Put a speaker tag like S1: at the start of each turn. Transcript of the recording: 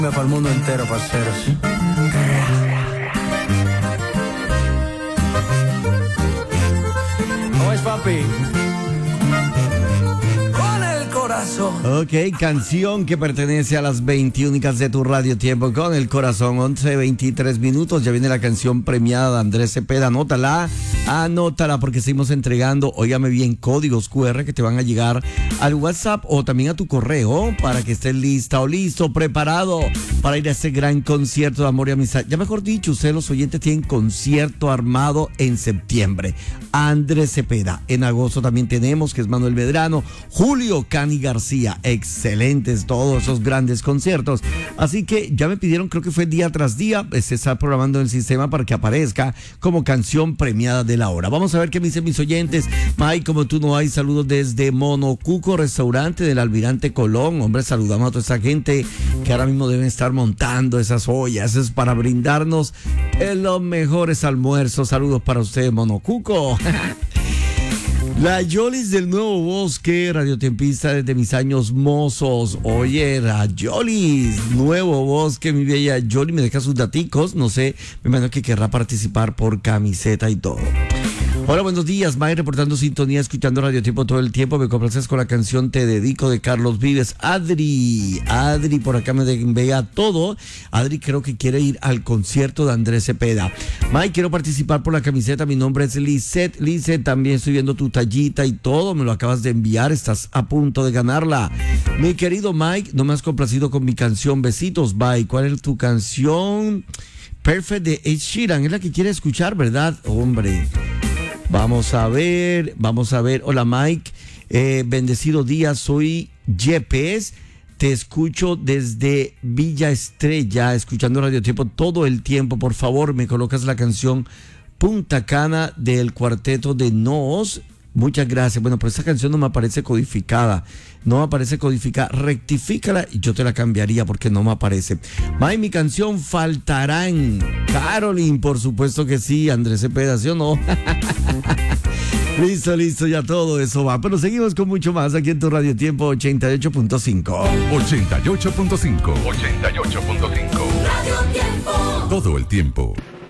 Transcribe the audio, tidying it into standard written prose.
S1: Para el mundo entero, parceros. ¿Cómo es, papi? Con el corazón.
S2: Ok, canción que pertenece a las 20 únicas de tu radio tiempo con el corazón, 11:23 minutos. Ya viene la canción premiada de Andrés Cepeda. Anótala porque seguimos entregando, óigame bien, códigos QR que te van a llegar al WhatsApp o también a tu correo para que estés lista o listo, preparado para ir a ese gran concierto de amor y amistad. Ya mejor dicho, ustedes los oyentes tienen concierto armado en septiembre. Andrés Cepeda. En agosto también tenemos, que es Manuel Medrano, Julio Cani García. Excelentes todos esos grandes conciertos. Así que ya me pidieron, creo que fue día tras día, se está programando en el sistema para que aparezca como canción premiada de la hora. Vamos a ver qué me dicen mis oyentes. Mike, como tú no hay, saludos desde Monocuco, restaurante del Almirante Colón. Hombre, saludamos a toda esa gente que ahora mismo deben estar montando esas ollas. Es para brindarnos los mejores almuerzos. Saludos para ustedes, Monocuco. La Yolis del Nuevo Bosque, radiotempista desde mis años mozos. Oye, la Yolis, Nuevo Bosque, mi bella Yolis, me deja sus daticos, no sé, me imagino que querrá participar por camiseta y todo. Hola, buenos días, May, reportando sintonía, escuchando Radio Tiempo todo el tiempo. Me complaces con la canción Te Dedico de Carlos Vives. Adri, por acá me envía todo. Adri creo que quiere ir al concierto de Andrés Cepeda. May, quiero participar por la camiseta. Mi nombre es Lisette. Lisette, también estoy viendo tu tallita y todo. Me lo acabas de enviar. Estás a punto de ganarla. Mi querido Mike, no me has complacido con mi canción. Besitos, bye. ¿Cuál es tu canción? Perfect de Ed Sheeran. Es la que quiere escuchar, ¿verdad? Hombre. Vamos a ver. Hola, Mike. Bendecido día, soy Yepes. Te escucho desde Villa Estrella, escuchando Radio Tiempo todo el tiempo. Por favor, me colocas la canción Punta Cana del cuarteto de Nos. Muchas gracias. Bueno, pero esa canción no me aparece codificada. Rectifícala y yo te la cambiaría porque no me aparece. May, mi canción Faltarán. Caroline, por supuesto que sí. Andrés Cepeda, ¿sí o no? Listo, ya todo eso va. Pero seguimos con mucho más aquí en tu Radio Tiempo 88.5.
S3: 88.5. Radio Tiempo. Todo el tiempo.